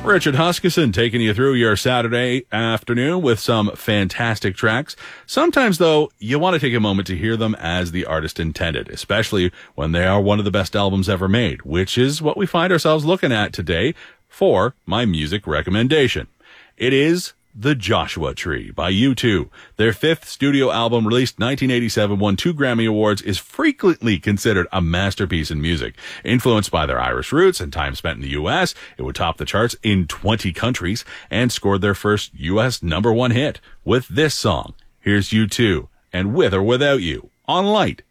Richard Huskisson taking you through your Saturday afternoon with some fantastic tracks. Sometimes, though, you want to take a moment to hear them as the artist intended, especially when they are one of the best albums ever made, which is what we find ourselves looking at today for my music recommendation. It is The Joshua Tree by U2. Their fifth studio album, released 1987, won 2 Grammy Awards, is frequently considered a masterpiece in music. Influenced by their Irish roots and time spent in the U.S., it would top the charts in 20 countries and scored their first U.S. #1 hit with this song. Here's U2 and With or Without You on Light